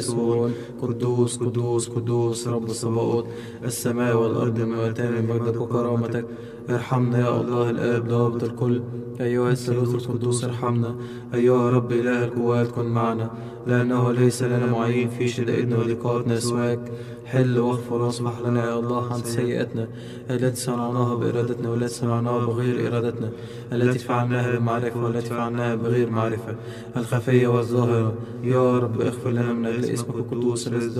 يقول قدوس قدوس قدوس رب الصباؤوت، السماء والأرض ملأتان من مجدك وكرامتك. ارحمنا يا الله الآب ضابط الكل، أيها الثالوث القدوس ارحمنا. أيها رب إله القوات كن معنا، لأنه ليس لنا معين في شدائدنا وضيقاتنا سواك. حل واغفر واصفح لنا يا الله عن سيئاتنا التي صنعناها بإرادتنا والتي صنعناها بغير إرادتنا، التي فعلناها بمعرفة والتي فعلناها بغير معرفة، الخفية والظاهرة. يا رب اغفر لنا من أجل اسمك القدوس الذي